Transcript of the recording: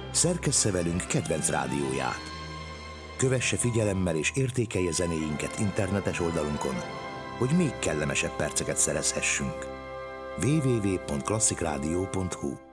Szerkessze velünk kedvenc rádióját. Kövesse figyelemmel és értékelje zenéinket internetes oldalunkon, hogy még kellemesebb perceket szerezhessünk. www.klasszikrádió.hu